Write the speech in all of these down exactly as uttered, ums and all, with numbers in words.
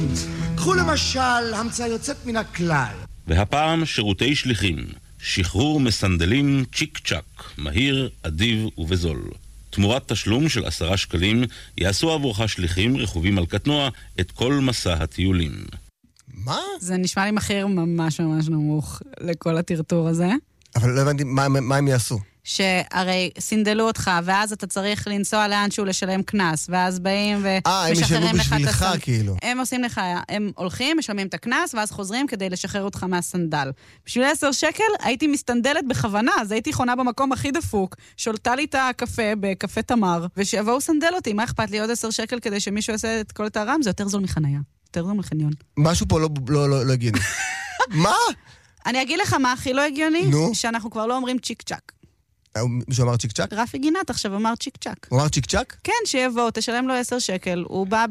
קחו למשל המצאה יוצאת מן הכלל. והפעם שירותי שליחים. שחרור מסנדלים צ'יק צ'ק, מהיר, אדיב ובזול. תמורת תשלום של עשרה שקלים יעשו עבורך שליחים רכובים על קטנוע את כל מסע הטיולים. מה? זה נשמע לי מחיר ממש ממש נמוך לכל הטרטור הזה. אבל לא הבנתי, מה, מה הם יעשו? שהרי סינדלו אותך, ואז אתה צריך לנסוע לאנשהו לשלם כנס, ואז באים ומשחררים לך את הסנדל. כאילו. הם עושים לך, הם הולכים, משלמים את הכנס, ואז חוזרים כדי לשחרר אותך מהסנדל. בשביל עשר שקל הייתי מסתנדלת בכוונה, אז הייתי חונה במקום הכי דפוק, שולטה לי את הקפה בקפה תמר, ושיבואו סנדל אותי, מה אכפת לי עוד עשר שקל כדי שמישהו יעשה את כל את הרם? זה יותר זול מחנייה, יותר זול מחניון. משהו פה לא, לא, לא, לא הגיוני. מה? אני אגיד לך מה הכי לא הגיוני, נו? שאנחנו כבר לא אומרים צ'יק צ'ק. מישהו אמר צ'יק צ'ק? רפי גינת עכשיו אמר צ'יק צ'ק. הוא אמר צ'יק צ'ק? כן, שיבוא, תשלם לו עשר שקל, הוא בא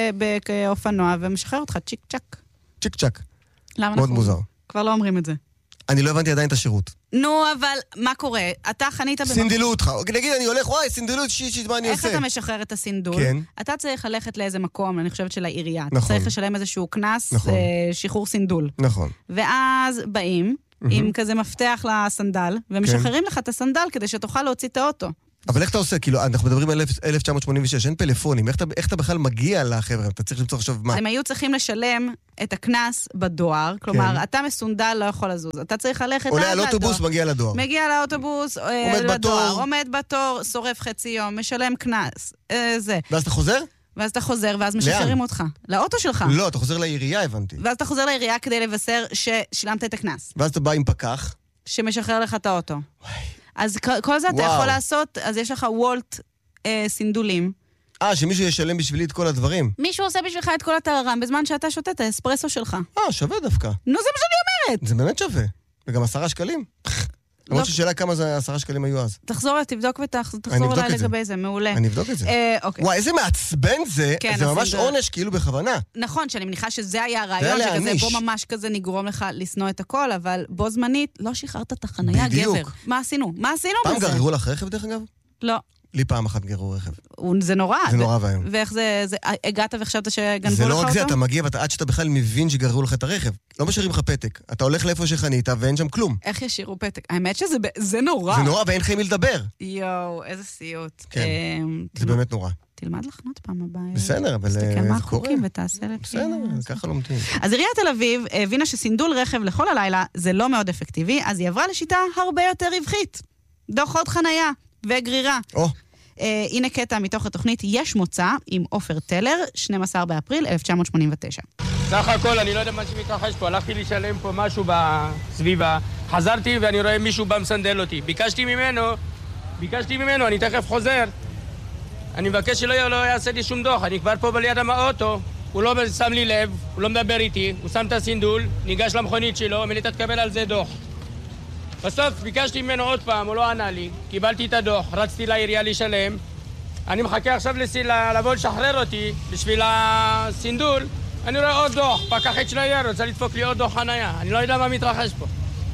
באופנוע ומשחרר אותך צ'יק צ'ק. צ'יק צ'ק. למה מאוד אנחנו מוזר. כבר לא אומרים את זה? אני לא הבנתי עדיין את השירות. נו, אבל מה קורה? אתה חנית במקום... סינדלו אותך. נגיד, אני הולך, וואי, סינדלו את שישית, מה אני איך עושה? אתה משחרר את הסינדול? כן. אתה צריך ללכת לאיזה מקום, אני חושבת של העירייה. נכון. אתה צריך לשלם איזשהו כנס, נכון. שחרור סינדול. נכון. ואז באים עם כזה מפתח לסנדל, ומשחררים לך את הסנדל כדי שתוכל להוציא את האוטו. אבל איך אתה עושה? כאילו, אנחנו מדברים על אלף תשע מאות שמונים ושש, אין פלאפונים. איך אתה, איך אתה בכלל מגיע לחבר'ה? אתה צריך למצוא עכשיו מה? הם היו צריכים לשלם את הכנס בדואר, כלומר, כן. אתה מסונדל, לא יכול לזוז. אתה צריך ללכת עולה עד על אוטובוס, לדואר. מגיע לדואר. מגיע לאוטובוס, עומד לדואר, בתור. עומד בתור, שורף חצי יום, משלם כנס, אה, זה. ואז אתה חוזר? ואז אתה חוזר, ואז משחררים אותך. לאוטו שלך. לא, אתה חוזר לעירייה, הבנתי. ואז אתה חוזר לעירייה כדי לבשר ששילמת את הכנס. ואז אתה בא עם פקח. שמשחרר לך את האוטו. אז כל זה אתה וואו. יכול לעשות, אז יש לך וולט אה, סינדולים. אה, שמישהו ישלם בשבילי את כל הדברים. מישהו עושה בשבילך את כל הטהרם, בזמן שאתה שותה את האספרסו שלך. אה, שווה דווקא. נו, זה מה שאני אומרת. זה באמת שווה. וגם עשרה שקלים. למרות ששאלה כמה זה עשרה שקלים היו אז. תחזור, תבדוק ותחזור אליי לגבי זה, מעולה. אני אבדוק את זה. אה, אוקיי. וואי, איזה מעצבן זה. כן, זה ממש הסינדול. עונש כאילו בכוונה. נכון, שאני מניחה שזה היה זה הרעיון, היה שכזה להעניש. בו ממש כזה נגרום לך לשנוא את הכל, אבל בו זמנית לא שחררת את החנייה, בדיוק. גבר. מה עשינו? מה עשינו פעם בזה? גררו לך רכב דרך אגב? לא. לי פעם אחת גררו רכב. הוא- זה נורא. זה ו- נורא ואיום. ואיך זה, זה- הגעת וחשבת שגנבו לך זה אותו? לא רק זה, אתה מגיע ואתה עד שאתה בכלל מבין שגררו לך את הרכב. לא משאירים לך פתק. אתה הולך לאיפה שחנית ואין שם כלום. איך ישירו פתק? האמת שזה ב- זה נורא. זה נורא ואין לך עם מי לדבר. יואו, איזה סיוט. כן. אמ, זה תלמד- באמת נורא. תלמד לחנות פעם הבאה. בסדר, אבל, תסתכל אה, מה זה קורה. החוקים ותעשה לפי... בסדר, ככה לומדים. אז עיריית תל אביב הבינה שסינדול רכב לכל הלילה זה לא מאוד אפקטיבי, אז היא עברה לשיטה הרבה יותר רווחית. דוחות חנייה וגרירה. או, אה, הנה קטע מתוך התוכנית יש מוצא עם עופר טלר, שנים עשר באפריל אלף תשע מאות שמונים ותשע. סך הכל, אני לא יודע מה שמתרחש פה, הלכתי לשלם פה משהו בסביבה, חזרתי ואני רואה מישהו בא מסנדל אותי. ביקשתי ממנו, ביקשתי ממנו, אני תכף חוזר. אני מבקש שלא לא יעשה לי שום דוח, אני כבר פה בליד האוטו, הוא לא שם לי לב, הוא לא מדבר איתי, הוא שם את הסינדול, ניגש למכונית שלו, אומר לי, תקבל על זה דוח. בסוף ביקשתי ממנו עוד פעם, הוא לא ענה לי, קיבלתי את הדוח, רצתי לעירייה לשלם, אני מחכה עכשיו לסיל, לבוא לשחרר אותי בשביל הסינדול, אני רואה עוד דוח, פקח את של העירייה, רוצה לדפוק לי עוד דוח חנייה, אני לא יודע מה מתרחש פה.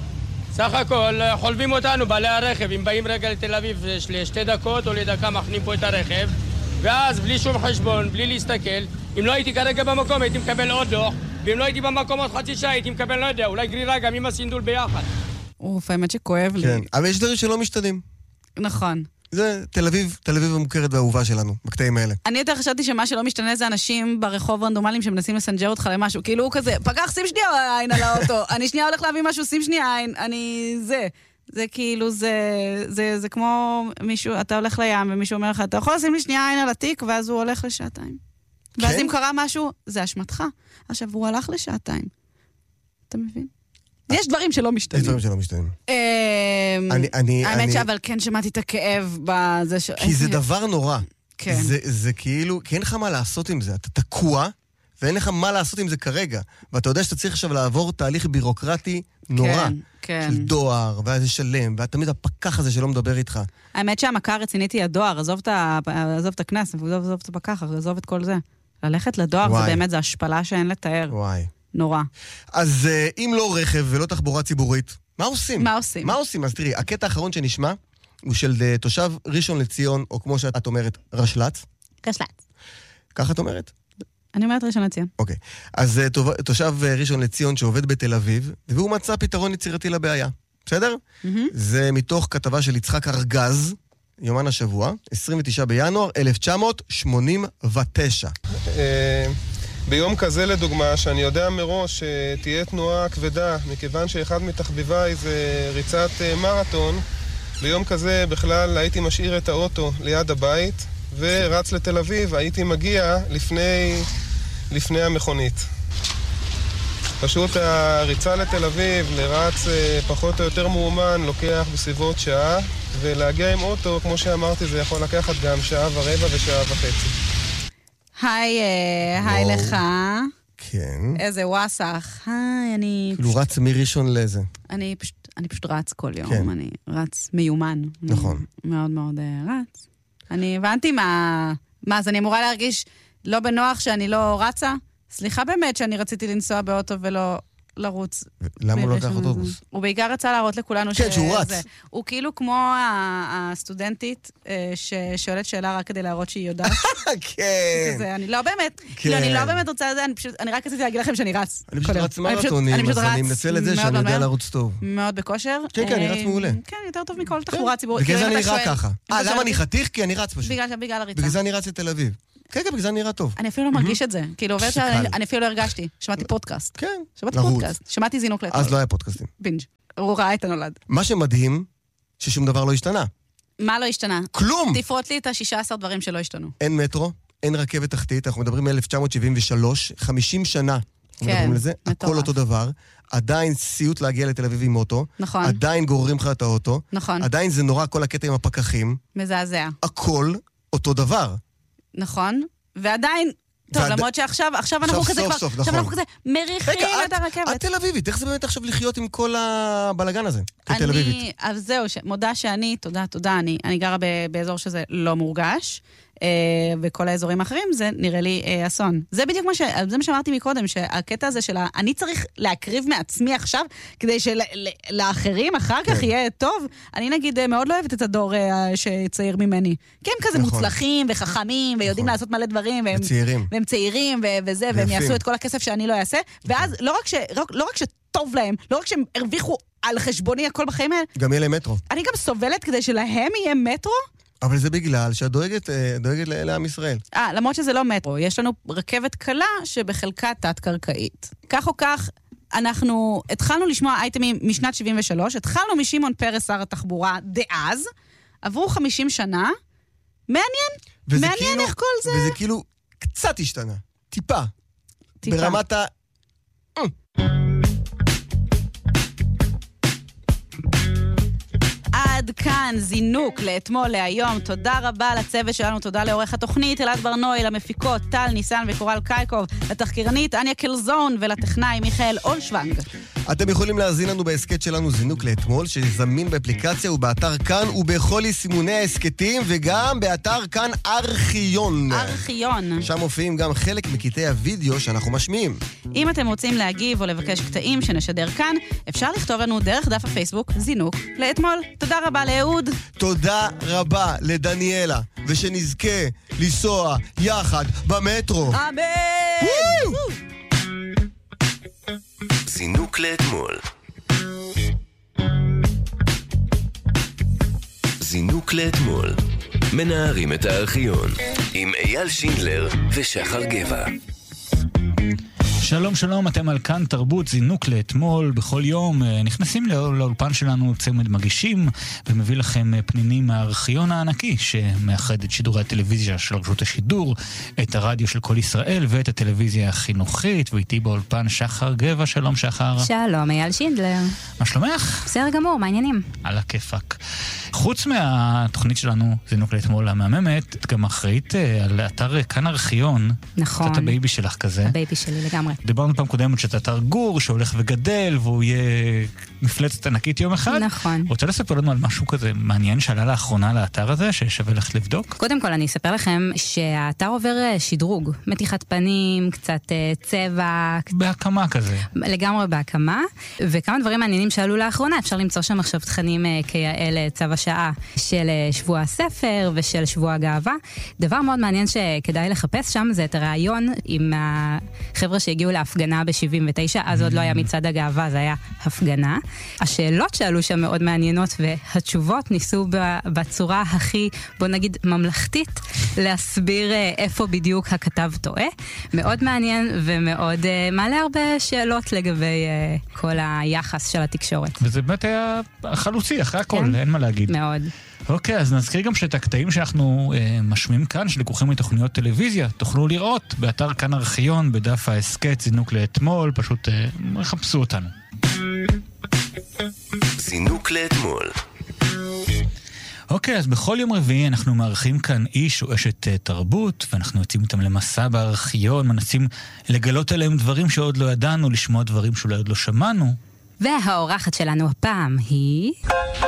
סך הכל חולבים אותנו, בעלי הרכב, אם באים רגע לתל אביב לשתי דקות או לדקה מכנים פה את הרכב, ואז בלי שום חשבון, בלי להסתכל, אם לא הייתי כרגע במקום הייתי מקבל עוד דוח, ואם לא הייתי במקום עוד חצי שעה הייתי מקבל, לא יודע, אולי גרירה גם עם הסינדול ביחד. אוף, האמת שכואב לי. כן. אבל יש דברים שלא משתנים. נכון. זה תל אביב, תל אביב המוכרת והאהובה שלנו, בקטעים האלה. אני יותר חשבתי שמה שלא משתנה זה אנשים ברחוב רנדומליים שמנסים לסנג'ר אותך למשהו. כאילו הוא כזה, פקח, שים שנייה עין על האוטו. אני שנייה הולך להביא משהו, שים שנייה עין. אני... זה. זה כאילו, זה... זה, זה כמו מישהו, אתה הולך לים ומישהו אומר לך, אתה יכול לשים לי שנייה עין על התיק, ואז הוא הולך לשעתיים. ואז אם קרה משהו, זה אשמתך. עכשיו, הוא הלך לשעתיים. אתה מבין? יש דברים שלא משתנים. יש דברים שלא משתנים. אני, אני, האמת אני... שאבל כן שמעתי את הכאב בזה ש... כי זה דבר נורא. כן. זה, זה כאילו, כי אין לך מה לעשות עם זה. אתה תקוע, ואין לך מה לעשות עם זה כרגע. ואתה יודע שאתה צריך עכשיו לעבור תהליך בירוקרטי נורא. כן, כן. של דואר, ואז לשלם, ותמיד הפקח הזה שלא מדבר איתך. האמת שהמכה הרצינית היא הדואר, עזוב את ה- עזוב את הכנס, עזוב עזוב את הפקח, עזוב את כל זה. ללכת לדואר וואי. זה באמת, זה השפלה שאין לתאר. וואי. נורא. אז uh, אם לא רכב ולא תחבורה ציבורית, מה עושים? מה עושים? מה עושים? אז תראי, הקטע האחרון שנשמע הוא של uh, תושב ראשון לציון, או כמו שאת אומרת, רשל"צ. קשלץ. ככה את אומרת? אני אומרת ראשון לציון. אוקיי. אז תושב ראשון לציון שעובד בתל אביב, והוא מצא פתרון יצירתי לבעיה. בסדר? זה מתוך כתבה של יצחק ארגז, יומן השבוע, עשרים ותשעה בינואר אלף תשע מאות שמונים ותשע. ביום כזה לדוגמה, שאני יודע מראש שתהיה תנועה כבדה, מכיוון שאחד מתחביביי זה ריצת מרתון, ביום כזה בכלל הייתי משאיר את האוטו ליד הבית, ורץ לתל אביב, הייתי מגיע לפני, לפני המכונית. פשוט הריצה לתל אביב, לרץ פחות או יותר מאומן, לוקח בסביבות שעה, ולהגיע עם אוטו, כמו שאמרתי, זה יכול לקחת גם שעה ורבע ושעה וחצי. היי, היי לך. כן. איזה וואסך. היי, אני... כאילו רץ מראשון לזה. אני פשוט, אני פשוט רץ כל יום. כן. אני רץ מיומן. נכון. אני מאוד מאוד רץ. אני הבנתי מה... מה, אז אני אמורה להרגיש לא בנוח שאני לא רצה? סליחה באמת שאני רציתי לנסוע באוטו ולא לרוץ. למה הוא לא לקח אוטובוס? הוא בעיקר רצה להראות לכולנו כן, שהוא רץ. הוא כאילו כמו הסטודנטית ששואלת שאלה רק כדי להראות שהיא יודעת. כן. אני לא באמת, אני לא באמת רוצה את זה, אני רק רציתי להגיד לכם שאני רץ. אני פשוט רץ מרתונים, אז אני מנצל את זה שאני יודע לרוץ טוב. מאוד בכושר. כן, כן, אני רץ מעולה. כן, יותר טוב מכל תחבורה ציבורית. בגלל זה אני נראה ככה. אה, למה אני חתיך? כי אני רץ פשוט. בגלל הריצה. בגלל זה אני רץ לתל אביב. כן, כן, בגלל זה נראה טוב. אני אפילו לא מרגיש את זה. כאילו, עובד שאני אפילו לא הרגשתי. שמעתי פודקאסט. כן. שמעתי פודקאסט. שמעתי זינוק לאתמול. אז לא היה פודקאסטים. בינג'. הוא ראה את הנולד. מה שמדהים, ששום דבר לא השתנה. מה לא השתנה? כלום! תפרוט לי את ה-שישה עשר דברים שלא השתנו. אין מטרו, אין רכבת תחתית, אנחנו מדברים מ-אלף תשע מאות שבעים ושלוש, חמישים שנה. אנחנו מדברים לזה, הכל אותו דבר. עדיין סיוט להגיע לתל אביב עם אוטו. נכון. עדיין גוררים לך את האוטו. נכון. עדיין זה נורא כל הקטע עם הפקחים. מזעזע. הכל אותו דבר. נכון. ועדיין, טוב, למרות שעכשיו, עכשיו אנחנו כזה כבר, עכשיו אנחנו כזה מריחים את הרכבת. את תל אביבית, איך זה באמת עכשיו לחיות עם כל הבלגן הזה, כתל אביבית? אז זהו, מודה שאני, תודה, תודה, אני גרה באזור שזה לא מורגש, וכל האזורים האחרים זה נראה לי אסון. זה בדיוק מה ש... זה מה שאמרתי מקודם, שהקטע הזה של אני צריך להקריב מעצמי עכשיו, כדי שלאחרים אחר כך יהיה טוב. אני נגיד מאוד לא אוהבת את הדור שצעיר ממני. כי הם כזה מוצלחים וחכמים, ויודעים לעשות מלא דברים, והם צעירים וזה, והם יעשו את כל הכסף שאני לא אעשה. ואז לא רק שטוב להם, לא רק שהם הרוויחו על חשבוני הכל בחיים האלה, גם יהיה להם מטרו. אני גם סובלת כדי שלהם יהיה מטרו, אבל זה בגלל שאת דואגת, דואגת לעם ישראל. אה, למרות שזה לא מטרו. יש לנו רכבת קלה שבחלקה תת-קרקעית. כך או כך, אנחנו התחלנו לשמוע אייטמים משנת שבעים ושלוש, התחלנו משמעון פרס שר התחבורה דאז, עברו חמישים שנה, מעניין, מעניין כאילו, איך כל זה... וזה כאילו קצת השתנה, טיפה. טיפה. ברמת ה... עד כאן זינוק לאתמול להיום. תודה רבה לצוות שלנו, תודה לעורך התוכנית אלעד ברנוי, למפיקות טל ניסן וקורל קייקוב, לתחקירנית אניה קלזון ולטכנאי מיכאל אולשוונג. אתם יכולים להזין לנו בהסקט שלנו זינוק לאתמול, שזמין באפליקציה ובאתר כאן ובכל סימוני ההסקטים, וגם באתר כאן ארכיון. ארכיון. שם מופיעים גם חלק מקטעי הוידאו שאנחנו משמיעים. אם אתם רוצים להגיב או לבקש קטעים שנשדר כאן, אפשר לכתוב לנו דרך דף הפייסבוק זינוק לאתמול. תודה רבה לאהוד. תודה רבה לדניאלה, ושנזכה לנסוע יחד במטרו. אמן! זינוק לאתמול. זינוק לאתמול. מנערים את הארכיון עם אייל שינדלר ושחר גבע. שלום שלום, אתם על כאן תרבות, זינוק לאתמול. בכל יום נכנסים לאולפן שלנו צמד מגישים ומביא לכם פנינים מהארכיון הענקי שמאחד את שידורי הטלוויזיה של רשות השידור, את הרדיו של כל ישראל ואת הטלוויזיה החינוכית. ואיתי באולפן שחר גבע. שלום שחר. שלום, אייל שינדלר. מה שלומך? בסדר גמור, מה העניינים? על הכיפק. חוץ מהתוכנית שלנו זינוק לאתמול המהממת, את גם אחראית על אתר כאן ארכיון. נכון. קצת הבייבי שלך כזה. הבייבי שלי לגמרי. דיברנו פעם קודמת שאתה אתר גור שהולך וגדל והוא יהיה מפלצת ענקית יום אחד. נכון. רוצה לספר לנו על משהו כזה מעניין שעלה לאחרונה לאתר הזה ששווה לך לבדוק? קודם כל אני אספר לכם שהאתר עובר שדרוג, מתיחת פנים, קצת צבע. בהקמה כזה. לגמרי בהקמה, וכמה דברים מעניינים שעלו לאחרונה. אפשר למצוא שם עכשיו תכנים כיעל צו שעה של שבוע הספר ושל שבוע הגאווה. דבר מאוד מעניין שכדאי לחפש שם זה את הרעיון עם החבר'ה שהגיעו להפגנה ב-שבעים ותשע, אז עוד לא היה מצעד הגאווה, זה היה הפגנה. השאלות שעלו שם מאוד מעניינות, והתשובות ניסו בצורה הכי, בוא נגיד, ממלכתית, להסביר איפה בדיוק הכתב טועה. מאוד מעניין ומאוד מעלה הרבה שאלות לגבי כל היחס של התקשורת. וזה באמת היה חלוצי, אחרי הכל, כן? אין מה להגיד. מאוד. אוקיי, אז נזכיר גם שאת הקטעים שאנחנו אה, משמיעים כאן, שלקוחים מתוכניות טלוויזיה, תוכלו לראות באתר כאן ארכיון, בדף העסקת, זינוק לאתמול, פשוט אה, חפשו אותנו. זינוק לאתמול. אוקיי, אז בכל יום רביעי אנחנו מארחים כאן איש או אשת תרבות, ואנחנו יוצאים איתם למסע בארכיון, מנסים לגלות עליהם דברים שעוד לא ידענו, לשמוע דברים שאולי עוד לא שמענו. והאורחת שלנו הפעם היא...